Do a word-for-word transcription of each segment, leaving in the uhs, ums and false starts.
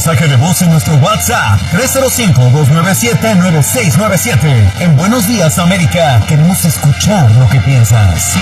mensaje de voz en nuestro WhatsApp tres cero cinco, dos nueve siete, nueve seis nueve siete. En Buenos Días, América, queremos escuchar lo que piensas.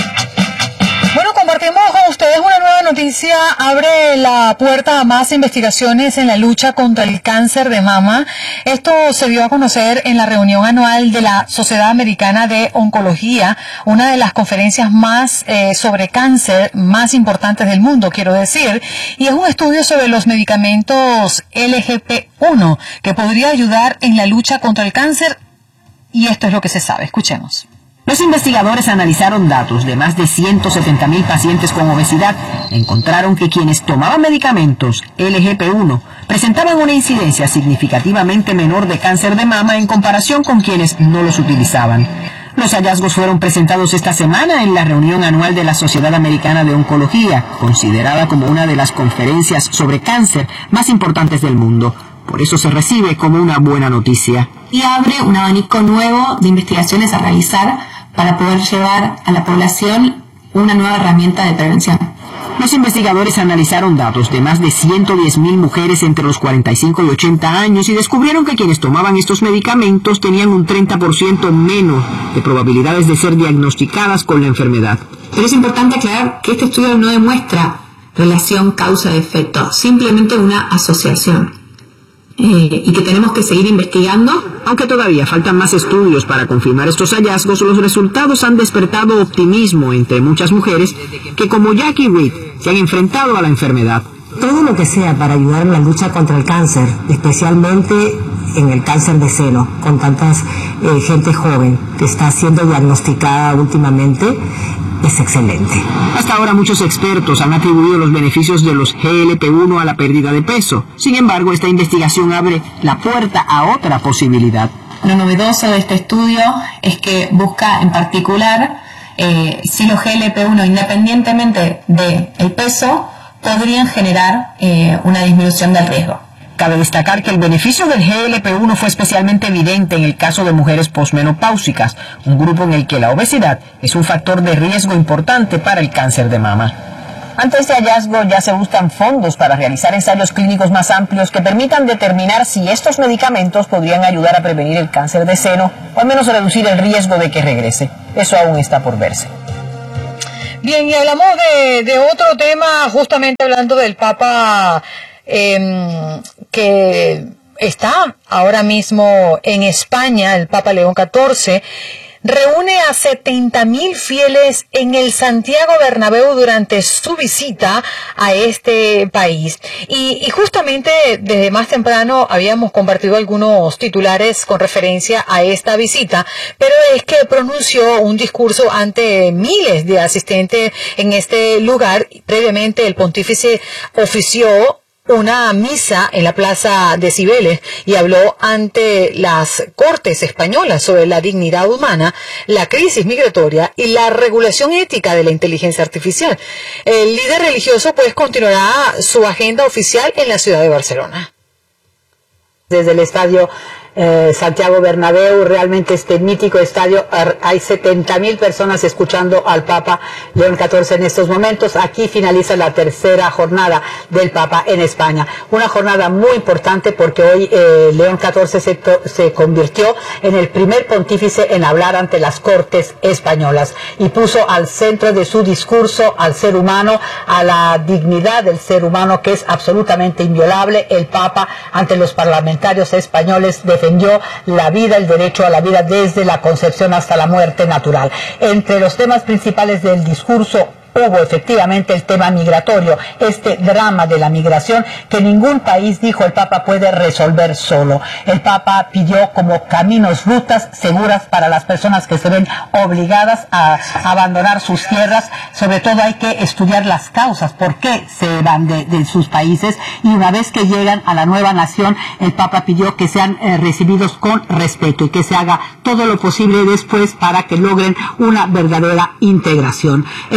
Bueno, compartimos con ustedes una nueva noticia. Abre la puerta a más investigaciones en la lucha contra el cáncer de mama. Esto se dio a conocer en la reunión anual de la Sociedad Americana de Oncología, una de las conferencias más eh, sobre cáncer más importantes del mundo, quiero decir. Y es un estudio sobre los medicamentos L G P uno que podría ayudar en la lucha contra el cáncer. Y esto es lo que se sabe. Escuchemos. Los investigadores analizaron datos de más de ciento setenta mil pacientes con obesidad. Encontraron que quienes tomaban medicamentos L G P uno presentaban una incidencia significativamente menor de cáncer de mama en comparación con quienes no los utilizaban. Los hallazgos fueron presentados esta semana en la reunión anual de la Sociedad Americana de Oncología, considerada como una de las conferencias sobre cáncer más importantes del mundo. Por eso se recibe como una buena noticia. Y abre un abanico nuevo de investigaciones a realizar para poder llevar a la población una nueva herramienta de prevención. Los investigadores analizaron datos de más de ciento diez mil mujeres entre los cuarenta y cinco y ochenta años y descubrieron que quienes tomaban estos medicamentos tenían un treinta por ciento menos de probabilidades de ser diagnosticadas con la enfermedad. Pero es importante aclarar que este estudio no demuestra relación causa-efecto, simplemente una asociación. Eh, y que tenemos que seguir investigando. Aunque todavía faltan más estudios para confirmar estos hallazgos, los resultados han despertado optimismo entre muchas mujeres que, como Jackie Reed, se han enfrentado a la enfermedad. Todo lo que sea para ayudar en la lucha contra el cáncer, especialmente en el cáncer de seno, con tanta eh, gente joven que está siendo diagnosticada últimamente, es excelente. Hasta ahora muchos expertos han atribuido los beneficios de los G L P uno a la pérdida de peso. Sin embargo, esta investigación abre la puerta a otra posibilidad. Lo novedoso de este estudio es que busca en particular eh, si los G L P uno, independientemente del peso, podrían generar eh, una disminución del riesgo. Cabe destacar que el beneficio del G L P uno fue especialmente evidente en el caso de mujeres posmenopáusicas, un grupo en el que la obesidad es un factor de riesgo importante para el cáncer de mama. Ante este hallazgo ya se buscan fondos para realizar ensayos clínicos más amplios que permitan determinar si estos medicamentos podrían ayudar a prevenir el cáncer de seno o al menos reducir el riesgo de que regrese. Eso aún está por verse. Bien, y hablamos de, de otro tema, justamente hablando del Papa eh, que está ahora mismo en España, el Papa León catorce, reúne a setenta mil fieles en el Santiago Bernabéu durante su visita a este país. Y, y justamente desde más temprano habíamos compartido algunos titulares con referencia a esta visita, pero es que pronunció un discurso ante miles de asistentes en este lugar. Previamente el pontífice ofició una misa en la Plaza de Cibeles y habló ante las Cortes españolas sobre la dignidad humana, la crisis migratoria y la regulación ética de la inteligencia artificial. El líder religioso pues continuará su agenda oficial en la ciudad de Barcelona. Desde el estadio eh, Santiago Bernabéu, realmente este mítico estadio, hay setenta mil personas escuchando al Papa León catorce en estos momentos. Aquí finaliza la tercera jornada del Papa en España. Una jornada muy importante porque hoy eh, León catorce se, se convirtió en el primer pontífice en hablar ante las Cortes españolas y puso al centro de su discurso al ser humano, a la dignidad del ser humano, que es absolutamente inviolable. El Papa ante los parlamentarios españoles defendió la vida, el derecho a la vida desde la concepción hasta la muerte natural. Entre los temas principales del discurso hubo efectivamente el tema migratorio, este drama de la migración que ningún país, dijo el Papa, puede resolver solo. El Papa pidió como caminos, rutas seguras para las personas que se ven obligadas a abandonar sus tierras. Sobre todo hay que estudiar las causas, por qué se van de, de sus países, y una vez que llegan a la nueva nación, el Papa pidió que sean eh, recibidos con respeto y que se haga todo lo posible después para que logren una verdadera integración. El Papa habló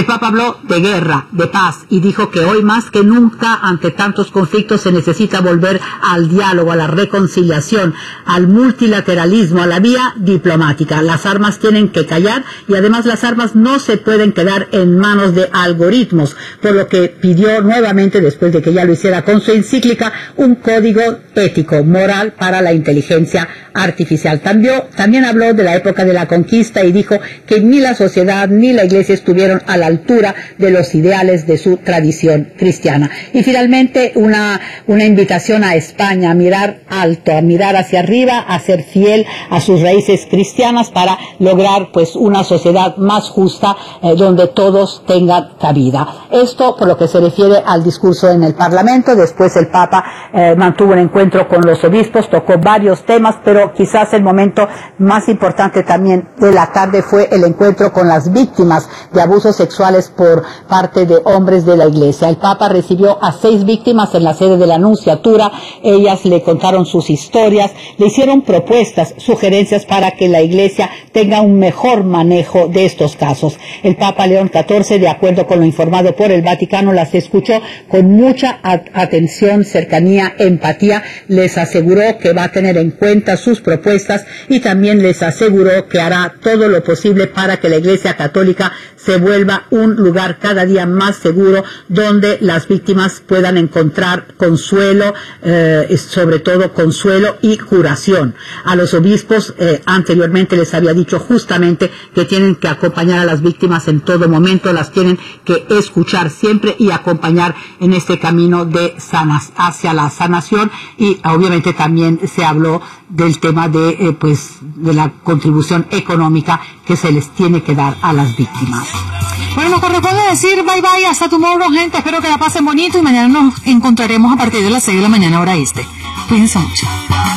habló de guerra, de paz, y dijo que hoy más que nunca ante tantos conflictos se necesita volver al diálogo, a la reconciliación, al multilateralismo, a la vía diplomática. Las armas tienen que callar y además las armas no se pueden quedar en manos de algoritmos, por lo que pidió nuevamente, después de que ya lo hiciera con su encíclica, un código ético, moral para la inteligencia artificial. También, también habló de la época de la conquista y dijo que ni la sociedad ni la iglesia estuvieron a la altura de los ideales de su tradición cristiana. Y finalmente una, una invitación a España a mirar alto, a mirar hacia arriba, a ser fiel a sus raíces cristianas para lograr pues una sociedad más justa eh, donde todos tengan cabida. Esto por lo que se refiere al discurso en el Parlamento. Después el Papa eh, mantuvo un encuentro con los obispos, tocó varios temas, pero quizás el momento más importante también de la tarde fue el encuentro con las víctimas de abusos sexuales por parte de hombres de la Iglesia. El Papa recibió a seis víctimas en la sede de la Nunciatura. Ellas le contaron sus historias, le hicieron propuestas, sugerencias para que la Iglesia tenga un mejor manejo de estos casos. El Papa León catorce, de acuerdo con lo informado por el Vaticano, las escuchó con mucha atención, cercanía, empatía. Les aseguró que va a tener en cuenta sus propuestas y también les aseguró que hará todo lo posible para que la Iglesia Católica se vuelva un lugar cada día más seguro donde las víctimas puedan encontrar consuelo, eh, sobre todo consuelo y curación. A los obispos eh, anteriormente les había dicho justamente que tienen que acompañar a las víctimas en todo momento, las tienen que escuchar siempre y acompañar en este camino de sanas hacia la sanación. Y obviamente también se habló del tema de eh, pues de la contribución económica que se les tiene que dar a las víctimas. Bueno, nos corresponde decir bye bye, hasta tomorrow, gente. Espero que la pasen bonito y mañana nos encontraremos a partir de las seis de la mañana, hora este. Cuídense mucho.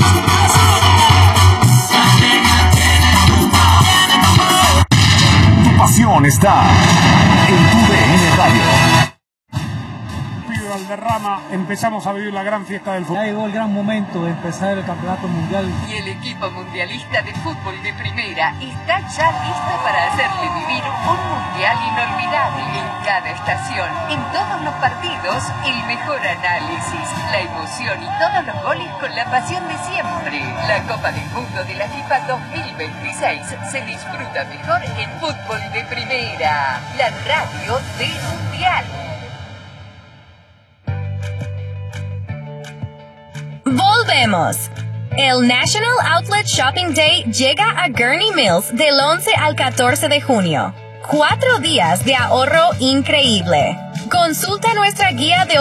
Tu pasión está en tu D N Radio. Valderrama, empezamos a vivir la gran fiesta del fútbol. Ya llegó el gran momento de empezar el campeonato mundial. Y el equipo mundialista de fútbol de primera está ya listo para hacerle vivir un mundial inolvidable en cada estación. En todos los partidos, el mejor análisis, la emoción y todos los goles con la pasión de siempre. La Copa del Mundo de la FIFA dos mil veintiséis se disfruta mejor en fútbol de primera. La radio del mundial. Volvemos. El National Outlet Shopping Day llega a Gurnee Mills del once al catorce de junio. Cuatro días de ahorro increíble. Consulta nuestra guía de